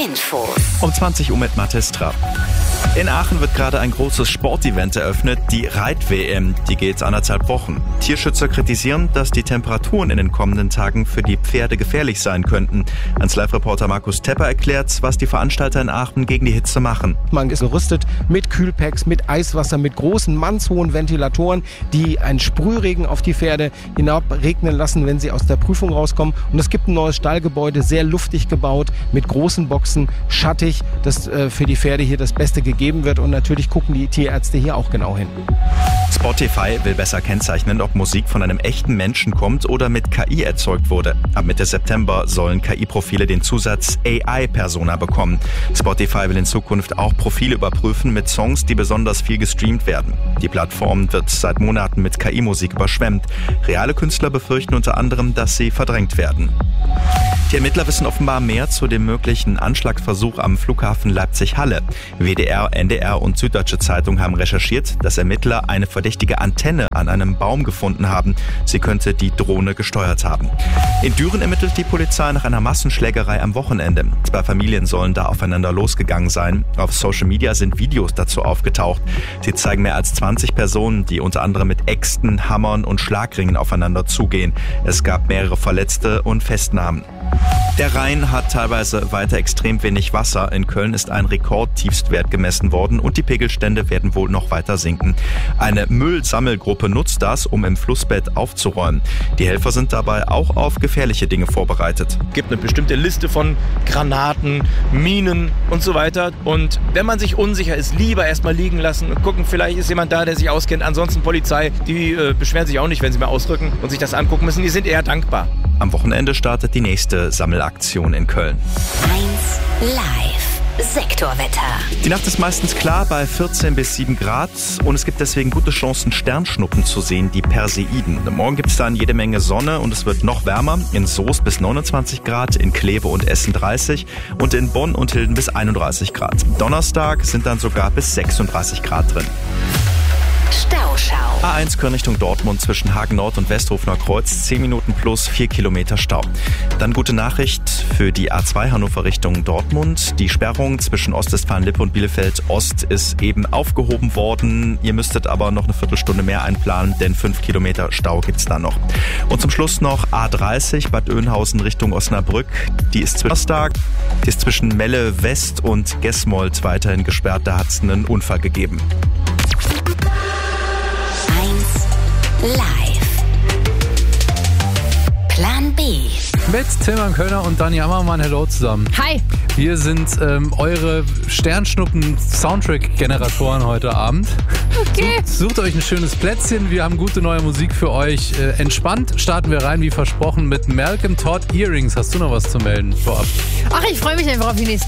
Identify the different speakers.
Speaker 1: Infos.
Speaker 2: Um 20 Uhr mit Mathis Trapp. In Aachen wird gerade ein großes Sportevent eröffnet, die Reit-WM. Die geht 1,5 Wochen. Tierschützer kritisieren, dass die Temperaturen in den kommenden Tagen für die Pferde gefährlich sein könnten. Ans Live-Reporter Markus Tepper erklärt, was die Veranstalter in Aachen gegen die Hitze machen.
Speaker 3: Man ist gerüstet mit Kühlpacks, mit Eiswasser, mit großen, mannshohen Ventilatoren, die einen Sprühregen auf die Pferde hinabregnen lassen, wenn sie aus der Prüfung rauskommen. Und es gibt ein neues Stallgebäude, sehr luftig gebaut, mit großen Boxen, schattig, das für die Pferde hier das Beste gegeben wird. Und natürlich gucken die Tierärzte hier auch genau hin.
Speaker 2: Spotify will besser kennzeichnen, ob Musik von einem echten Menschen kommt oder mit KI erzeugt wurde. Ab Mitte September sollen KI-Profile den Zusatz AI-Persona bekommen. Spotify will in Zukunft auch Profile überprüfen mit Songs, die besonders viel gestreamt werden. Die Plattform wird seit Monaten mit KI-Musik überschwemmt. Reale Künstler befürchten unter anderem, dass sie verdrängt werden. Die Ermittler wissen offenbar mehr zu dem möglichen Anschlagsversuch am Flughafen Leipzig-Halle. WDR, NDR und Süddeutsche Zeitung haben recherchiert, dass Ermittler eine verdächtige Antenne an einem Baum gefunden haben. Sie könnte die Drohne gesteuert haben. In Düren ermittelt die Polizei nach einer Massenschlägerei am Wochenende. 2 Familien sollen da aufeinander losgegangen sein. Auf Social Media sind Videos dazu aufgetaucht. Sie zeigen mehr als 20 Personen, die unter anderem mit Äxten, Hammern und Schlagringen aufeinander zugehen. Es gab mehrere Verletzte und Festnahmen. Der Rhein hat teilweise weiter extrem wenig Wasser. In Köln ist ein Rekordtiefstwert gemessen worden und die Pegelstände werden wohl noch weiter sinken. Eine Müllsammelgruppe nutzt das, um im Flussbett aufzuräumen. Die Helfer sind dabei auch auf gefährliche Dinge vorbereitet.
Speaker 4: Es gibt eine bestimmte Liste von Granaten, Minen und so weiter. Und wenn man sich unsicher ist, lieber erstmal liegen lassen und gucken, vielleicht ist jemand da, der sich auskennt. Ansonsten Polizei, die beschweren sich auch nicht, wenn sie mal ausrücken und sich das angucken müssen. Die sind eher dankbar.
Speaker 2: Am Wochenende startet die nächste Sammelaktion in Köln.
Speaker 1: 1 Live. Sektorwetter.
Speaker 2: Die Nacht ist meistens klar bei 14 bis 7 Grad und es gibt deswegen gute Chancen, Sternschnuppen zu sehen, die Perseiden. Morgen gibt es dann jede Menge Sonne und es wird noch wärmer. In Soest bis 29 Grad, in Kleve und Essen 30 und in Bonn und Hilden bis 31 Grad. Donnerstag sind dann sogar bis 36 Grad drin.
Speaker 1: Stauschau.
Speaker 2: A1 Köln Richtung Dortmund zwischen Hagen Nord und Westhofener Kreuz, 10 Minuten plus 4 Kilometer Stau. Dann gute Nachricht für die A2 Hannover Richtung Dortmund. Die Sperrung zwischen Ostwestfalen-Lippe und Bielefeld Ost ist eben aufgehoben worden. Ihr müsstet aber noch eine Viertelstunde mehr einplanen, denn 5 Kilometer Stau gibt's da noch. Und zum Schluss noch A30 Bad Oeynhausen Richtung Osnabrück. Die ist zwischen Melle West und Gesmold weiterhin gesperrt. Da hat's einen Unfall gegeben.
Speaker 1: Live. Plan B.
Speaker 5: Mit Tilman Kölner und Dani Ammermann. Hello zusammen.
Speaker 6: Hi.
Speaker 5: Wir sind eure Sternschnuppen-Soundtrack-Generatoren heute Abend.
Speaker 6: Okay.
Speaker 5: Sucht euch ein schönes Plätzchen. Wir haben gute neue Musik für euch. Entspannt starten wir rein, wie versprochen, mit Malcolm Todd Earrings. Hast du noch was zu melden vorab?
Speaker 6: Ach, ich freue mich einfach auf die nächsten